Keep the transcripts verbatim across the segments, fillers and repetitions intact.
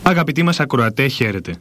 Αγαπητοί μας ακροατέ, χαίρετε.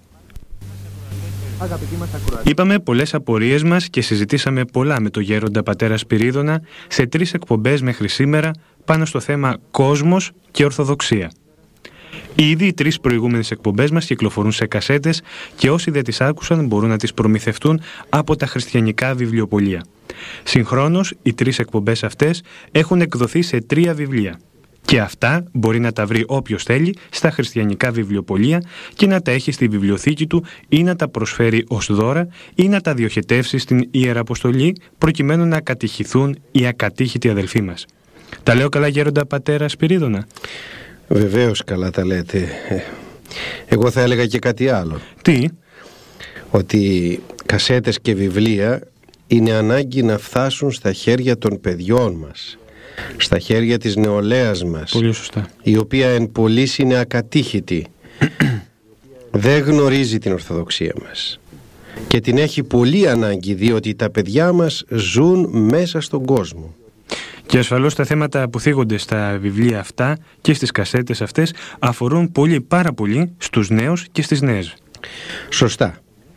Είπαμε πολλές απορίες μας και συζητήσαμε πολλά με τον γέροντα πατέρα Σπυρίδωνα σε τρεις εκπομπές μέχρι σήμερα πάνω στο θέμα κόσμος και ορθοδοξία. Ήδη οι τρεις προηγούμενες εκπομπές μας κυκλοφορούν σε κασέτες και όσοι δεν τις άκουσαν μπορούν να τις προμηθευτούν από τα χριστιανικά βιβλιοπωλεία. Συγχρόνως, οι τρεις εκπομπές αυτές έχουν εκδοθεί σε τρία βιβλία. Και αυτά μπορεί να τα βρει όποιος θέλει στα χριστιανικά βιβλιοπωλεία και να τα έχει στη βιβλιοθήκη του ή να τα προσφέρει ως δώρα ή να τα διοχετεύσει στην Ιεραποστολή προκειμένου να κατηχηθούν οι ακατήχητοι αδελφοί μας. Τα λέω καλά, γέροντα πατέρα Σπυρίδωνα? Βεβαίως καλά τα λέτε. Εγώ θα έλεγα και κάτι άλλο. Τι? Ότι κασέτες και βιβλία είναι ανάγκη να φτάσουν στα χέρια των παιδιών μας, στα χέρια της νεολαίας μας. Πολύ σωστά. Η οποία εν πολλοίς είναι ακατήχητη. Δεν γνωρίζει την Ορθοδοξία μας και την έχει πολύ ανάγκη, διότι τα παιδιά μας ζουν μέσα στον κόσμο. Και ασφαλώς τα θέματα που θίγονται στα βιβλία αυτά και στις κασέτες αυτές αφορούν πολύ, πάρα πολύ στους νέους και στις νέες. Σωστά.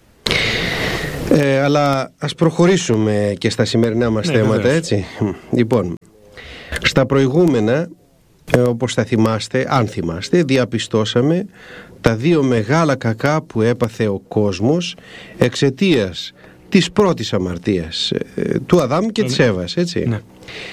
Ε, αλλά ας προχωρήσουμε και στα σημερινά μας ναι, θέματα, βεβαίως. Έτσι. Λοιπόν, στα προηγούμενα, ε, όπως θα θυμάστε, αν θυμάστε, διαπιστώσαμε τα δύο μεγάλα κακά που έπαθε ο κόσμος εξαιτίας της πρώτης αμαρτίας, ε, του Αδάμ και της Εύας, έτσι. Ναι.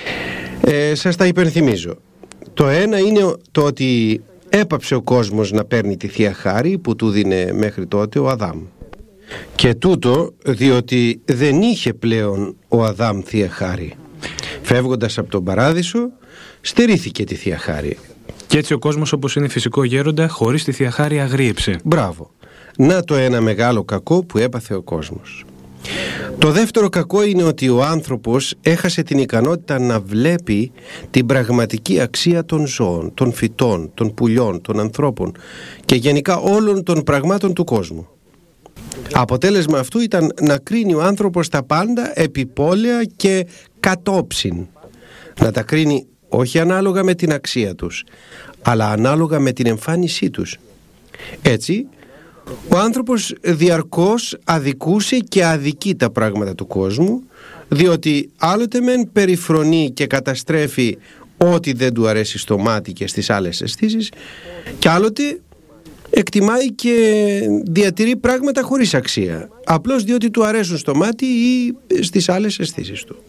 Ε, σας τα υπενθυμίζω. Το ένα είναι το ότι έπαψε ο κόσμος να παίρνει τη Θεία Χάρη που του δίνε μέχρι τότε ο Αδάμ. Και τούτο διότι δεν είχε πλέον ο Αδάμ Θεία Χάρη. Φεύγοντας από τον Παράδεισο, στερήθηκε τη Θεία Χάρη. Και έτσι ο κόσμος, όπως είναι φυσικό, γέροντα, χωρίς τη Θεία Χάρη αγρίεψε. Μπράβο. Να το ένα μεγάλο κακό που έπαθε ο κόσμος. Το δεύτερο κακό είναι ότι ο άνθρωπος έχασε την ικανότητα να βλέπει την πραγματική αξία των ζώων, των φυτών, των πουλιών, των ανθρώπων και γενικά όλων των πραγμάτων του κόσμου. Αποτέλεσμα αυτού ήταν να κρίνει ο άνθρωπος τα πάντα επιπόλαια και κατόψιν. Να τα κρίνει όχι ανάλογα με την αξία τους, αλλά ανάλογα με την εμφάνισή τους. Έτσι, ο άνθρωπος διαρκώς αδικούσε και αδικεί τα πράγματα του κόσμου, διότι άλλοτε μεν περιφρονεί και καταστρέφει ό,τι δεν του αρέσει στο μάτι και στις άλλες αισθήσεις, και άλλοτε εκτιμάει και διατηρεί πράγματα χωρίς αξία, απλώς διότι του αρέσουν στο μάτι ή στις άλλες αισθήσεις του.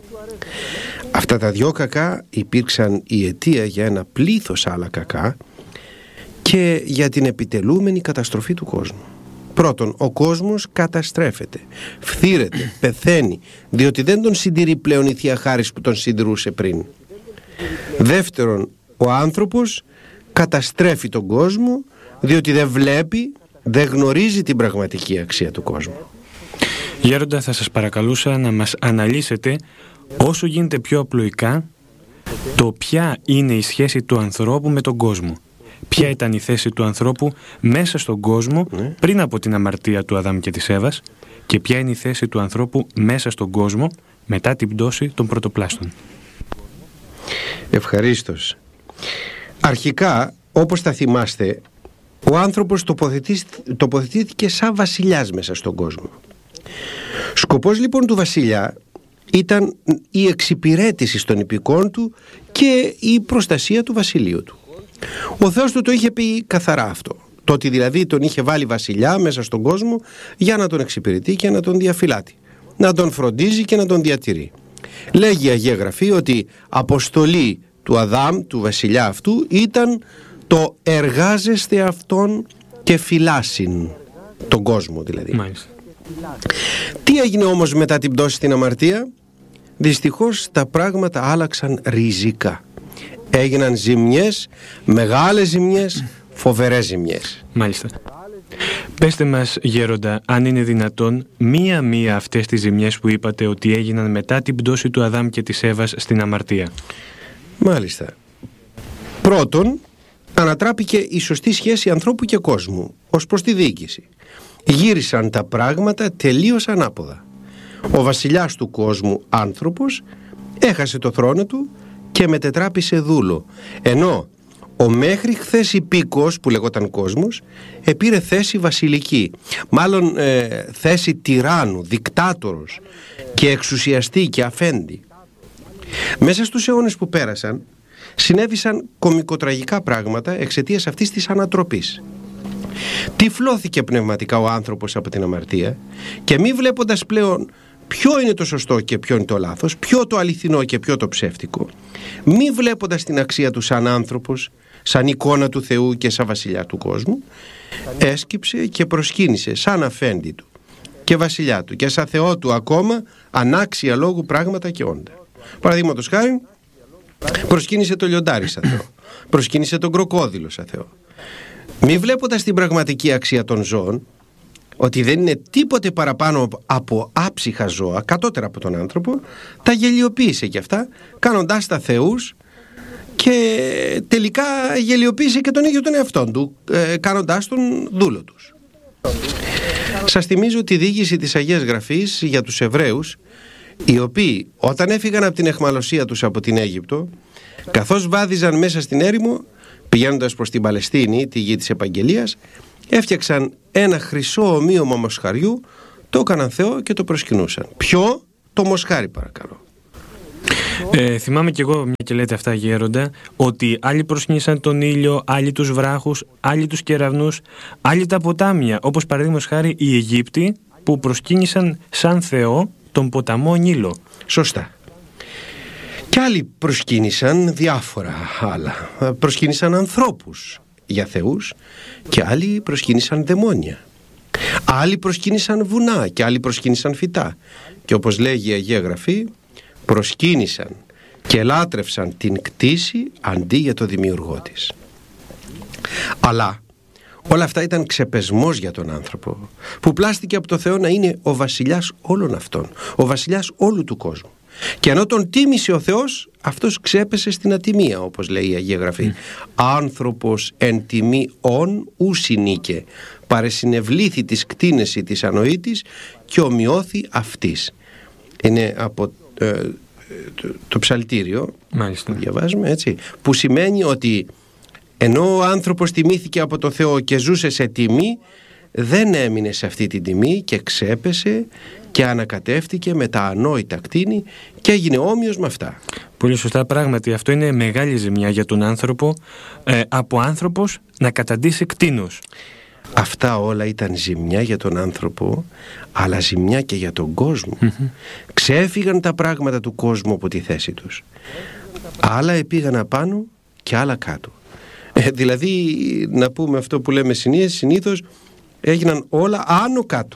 Αυτά τα δυο κακά υπήρξαν η αιτία για ένα πλήθος άλλα κακά και για την επιτελούμενη καταστροφή του κόσμου. Πρώτον, ο κόσμος καταστρέφεται, φθήρεται, πεθαίνει, διότι δεν τον συντηρεί πλέον η Θεία Χάρις που τον συντηρούσε πριν. Δεύτερον, ο άνθρωπος καταστρέφει τον κόσμο, διότι δεν βλέπει, δεν γνωρίζει την πραγματική αξία του κόσμου. Γέροντα, θα σας παρακαλούσα να μας αναλύσετε όσο γίνεται πιο απλοϊκά το ποια είναι η σχέση του ανθρώπου με τον κόσμο. Ποια ήταν η θέση του ανθρώπου μέσα στον κόσμο ναι. πριν από την αμαρτία του Αδάμ και της Εύας και ποια είναι η θέση του ανθρώπου μέσα στον κόσμο μετά την πτώση των πρωτοπλάστων. Ευχαρίστως. Αρχικά, όπως θα θυμάστε, ο άνθρωπος τοποθετήθηκε σαν βασιλιάς μέσα στον κόσμο. Σκοπός λοιπόν του βασιλιά ήταν η εξυπηρέτηση των υπηκών του και η προστασία του βασιλείου του. Ο Θεός του το είχε πει καθαρά αυτό. Το ότι δηλαδή τον είχε βάλει βασιλιά μέσα στον κόσμο για να τον εξυπηρετεί και να τον διαφυλάτει, να τον φροντίζει και να τον διατηρεί. Λέγει η Αγία Γραφή ότι αποστολή του Αδάμ, του βασιλιά αυτού, ήταν το εργάζεστε αυτόν και φυλάσιν, τον κόσμο δηλαδή. Μάλιστα. Τι έγινε όμως μετά την πτώση στην αμαρτία? Δυστυχώς τα πράγματα άλλαξαν ριζικά. Έγιναν ζημιές, μεγάλες ζημιές, φοβερές ζημιές. Μάλιστα. Πέστε μας, γέροντα, αν είναι δυνατόν, μία-μία αυτές τις ζημιές που είπατε ότι έγιναν μετά την πτώση του Αδάμ και της Εύας στην αμαρτία. Μάλιστα. Πρώτον, ανατράπηκε η σωστή σχέση ανθρώπου και κόσμου ως προς τη διοίκηση. Γύρισαν τα πράγματα τελείως ανάποδα. Ο βασιλιάς του κόσμου, άνθρωπος, έχασε το θρόνο του και μετετράπησε δούλο, ενώ Ο μέχρι χθες υπήκος που λεγόταν κόσμος επήρε θέση βασιλική, μάλλον ε, θέση τυράννου, δικτάτορος και εξουσιαστή και αφέντη. Μέσα στους αιώνες που πέρασαν συνέβησαν κωμικοτραγικά πράγματα εξαιτίας αυτής της ανατροπής. Τυφλώθηκε πνευματικά ο άνθρωπος από την αμαρτία και μη βλέποντας πλέον ποιο είναι το σωστό και ποιο είναι το λάθος, ποιο το αληθινό και ποιο το ψεύτικο, μη βλέποντας την αξία του σαν άνθρωπος, σαν εικόνα του Θεού και σαν βασιλιά του κόσμου, έσκυψε και προσκύνησε σαν αφέντη του και βασιλιά του και σαν Θεό του ακόμα ανάξια λόγου πράγματα και όντα. Παραδείγματος χάρη, προσκύνησε το λιοντάρι σαν Θεό, προσκύνησε τον κροκόδιλο σαν Θεό. Μη βλέποντας την πραγματική αξία των ζώων, ότι δεν είναι τίποτε παραπάνω από άψυχα ζώα, κατώτερα από τον άνθρωπο, τα γελιοποίησε και αυτά, κάνοντάς τα θεούς και τελικά γελιοποίησε και τον ίδιο τον εαυτόν του, ε, κάνοντάς τον δούλο τους. Σας θυμίζω τη διήγηση της Αγίας Γραφής για τους Εβραίους, οι οποίοι όταν έφυγαν από την αιχμαλωσία τους από την Αίγυπτο, καθώς βάδιζαν μέσα στην έρημο, πηγαίνοντας προς την Παλαιστίνη, τη γη της Επαγγελίας, έφτιαξαν ένα χρυσό ομοίωμα μοσχαριού, το έκαναν Θεό και το προσκυνούσαν. Ποιο? Το μοσχάρι, παρακαλώ. Ε, θυμάμαι κι εγώ, μια και λέτε αυτά γέροντα, ότι άλλοι προσκύνησαν τον ήλιο, άλλοι τους βράχους, άλλοι τους κεραυνούς, άλλοι τα ποτάμια, όπως παραδείγματος χάρη οι Αιγύπτιοι που προσκύνησαν σαν Θεό τον ποταμό Νείλο. Σωστά. Κι άλλοι προσκύνησαν διάφορα άλλα. Προσκύνησαν ανθρώπους για θεούς και άλλοι προσκύνησαν δαιμόνια. Άλλοι προσκύνησαν βουνά και άλλοι προσκύνησαν φυτά. Και όπως λέγει η Αγία Γραφή, προσκύνησαν και λάτρευσαν την κτήση αντί για το δημιουργό της. Αλλά όλα αυτά ήταν ξεπεσμός για τον άνθρωπο, που πλάστηκε από το Θεό να είναι ο βασιλιάς όλων αυτών, ο βασιλιάς όλου του κόσμου. Και ενώ τον τίμησε ο Θεός, αυτός ξέπεσε στην ατιμία, όπως λέει η Αγία Γραφή. Mm. Άνθρωπος εν τιμή ον ου συνήκε, παρεσυνευλήθη της κτίνεση της ανοήτης και ομοιώθη αυτής. Είναι από ε, το, το ψαλτήριο. Μάλιστα. Διαβάζουμε έτσι, που σημαίνει ότι ενώ ο άνθρωπος τιμήθηκε από το Θεό και ζούσε σε τιμή, δεν έμεινε σε αυτή την τιμή και ξέπεσε και ανακατεύτηκε με τα ανόητα κτίνη και έγινε όμοιος με αυτά. Πολύ σωστά, πράγματι. Αυτό είναι μεγάλη ζημιά για τον άνθρωπο, ε, από άνθρωπος να καταντήσει κτίνος. Αυτά όλα ήταν ζημιά για τον άνθρωπο, αλλά ζημιά και για τον κόσμο. Mm-hmm. Ξέφυγαν τα πράγματα του κόσμου από τη θέση τους. Άλλα επήγαν απάνω και άλλα κάτω. Ε, δηλαδή, να πούμε αυτό που λέμε συνήθως, έγιναν όλα άνω κάτω.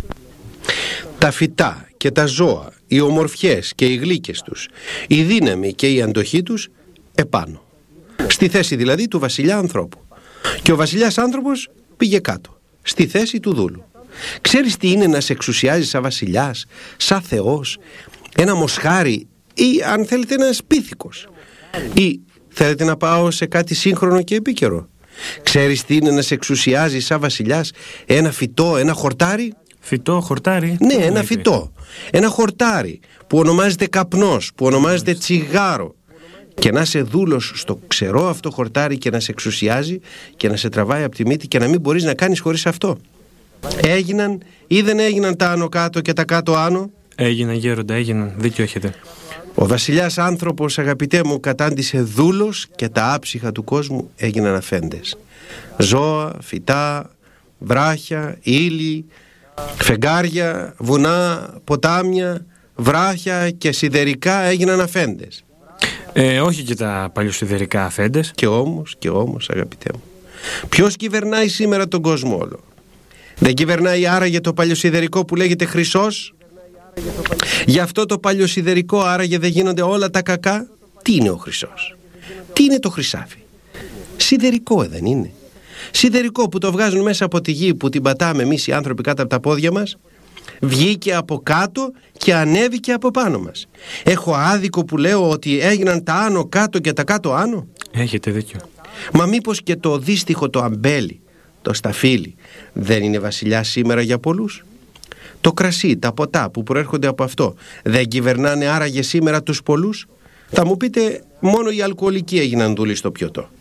Τα φυτά και τα ζώα, οι ομορφιές και οι γλύκες τους, η δύναμη και η αντοχή τους επάνω. Στη θέση δηλαδή του βασιλιά ανθρώπου. Και ο βασιλιάς άνθρωπος πήγε κάτω, στη θέση του δούλου. Ξέρεις τι είναι να σε εξουσιάζει σαν βασιλιάς, σαν θεός, ένα μοσχάρι ή αν θέλετε ένας πίθηκος? Ή θέλετε να πάω σε κάτι σύγχρονο και επίκαιρο? Ξέρεις τι είναι να σε εξουσιάζει σαν βασιλιάς, ένα φυτό, ένα χορτάρι? Φυτό, χορτάρι. Ναι, ένα είναι φυτό. Ένα χορτάρι που ονομάζεται καπνός, που ονομάζεται τσιγάρο. Και να είσαι δούλος στο ξερό αυτό χορτάρι και να σε εξουσιάζει και να σε τραβάει από τη μύτη και να μην μπορείς να κάνεις χωρίς αυτό. Έγιναν ή δεν έγιναν τα άνω κάτω και τα κάτω άνω? Έγιναν γέροντα, έγιναν. Δίκιο έχετε. Ο βασιλιάς άνθρωπος, αγαπητέ μου, κατάντησε δούλος και τα άψυχα του κόσμου έγιναν αφέντες. Ζώα, φυτά, βράχια, ύλη, φεγγάρια, βουνά, ποτάμια, βράχια και σιδερικά έγιναν αφέντες. Ε, όχι και τα παλιοσιδερικά αφέντες. Και όμως, και όμως, αγαπητέ μου, ποιος κυβερνάει σήμερα τον κόσμο όλο? Δεν κυβερνάει άραγε το παλιοσιδερικό που λέγεται χρυσός? Γι' αυτό το παλιοσιδερικό άραγε δεν γίνονται όλα τα κακά? Τι είναι ο χρυσός? Τι είναι το χρυσάφι? Σιδερικό δεν είναι? Σιδερικό που το βγάζουν μέσα από τη γη, που την πατάμε εμείς οι άνθρωποι κάτω από τα πόδια μας, βγήκε από κάτω και ανέβηκε από πάνω μας. Έχω άδικο που λέω ότι έγιναν τα άνω κάτω και τα κάτω άνω? Έχετε δίκιο. Μα μήπως και το δύστιχο το αμπέλι, το σταφύλι, δεν είναι βασιλιά σήμερα για πολλούς? Το κρασί, τα ποτά που προέρχονται από αυτό, δεν κυβερνάνε άραγε σήμερα τους πολλούς? Θα μου πείτε, μόνο οι αλκοολικοί έγιναν δούλοι στο πιωτό.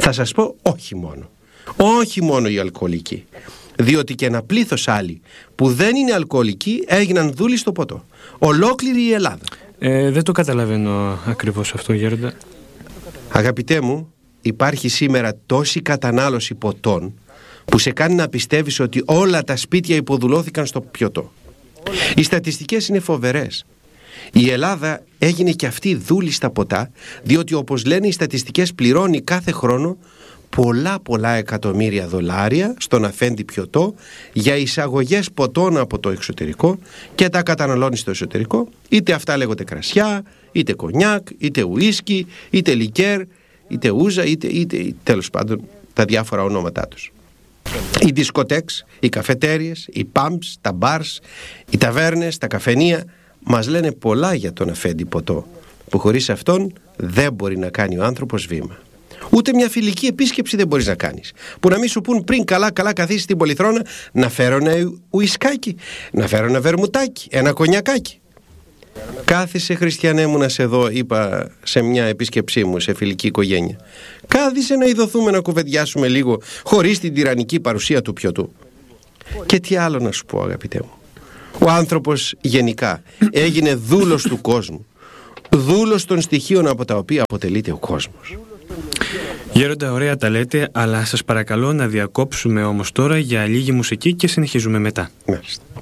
Θα σας πω όχι μόνο. Όχι μόνο οι αλκοολικοί. Διότι και ένα πλήθος άλλοι που δεν είναι αλκοολικοί έγιναν δούλοι στο ποτό. Ολόκληρη η Ελλάδα. Ε, δεν το καταλαβαίνω ακριβώς αυτό, γέροντα. Αγαπητέ μου, υπάρχει σήμερα τόση κατανάλωση ποτών που σε κάνει να πιστεύεις ότι όλα τα σπίτια υποδουλώθηκαν στο πιωτό. Οι στατιστικές είναι φοβερές. Η Ελλάδα έγινε και αυτή δούλη στα ποτά, διότι όπως λένε οι στατιστικές πληρώνει κάθε χρόνο πολλά πολλά εκατομμύρια δολάρια στον αφέντη πιωτό για εισαγωγές ποτών από το εξωτερικό και τα καταναλώνει στο εσωτερικό, είτε αυτά λέγονται κρασιά, είτε κονιάκ, είτε ουίσκι, είτε λικέρ, είτε ούζα, είτε, είτε τέλος πάντων τα διάφορα ονόματά τους. Οι δισκοτέξ, οι καφετέριες, οι παμπς, τα μπαρς, οι ταβέρνες, τα καφενεία μας λένε πολλά για τον αφέντη ποτό, που χωρίς αυτόν δεν μπορεί να κάνει ο άνθρωπος βήμα. Ούτε μια φιλική επίσκεψη δεν μπορείς να κάνεις, που να μην σου πούν πριν καλά καλά καθίσεις στην πολυθρόνα να φέρω ένα ουισκάκι, να φέρω ένα βερμουτάκι, ένα κονιακάκι. Κάθισε, χριστιανέ μου, να σε δω, είπα σε μια επίσκεψή μου σε φιλική οικογένεια. Κάθισε να ειδωθούμε, να κουβεντιάσουμε λίγο χωρίς την τυραννική παρουσία του πιωτού. Και τι άλλο να σου πω, αγαπητέ μου. Ο άνθρωπος γενικά έγινε δούλος του κόσμου, δούλος των στοιχείων από τα οποία αποτελείται ο κόσμος. Γέροντα, ωραία τα λέτε, αλλά σας παρακαλώ να διακόψουμε όμως τώρα για λίγη μουσική και συνεχίζουμε μετά. Μάλιστα.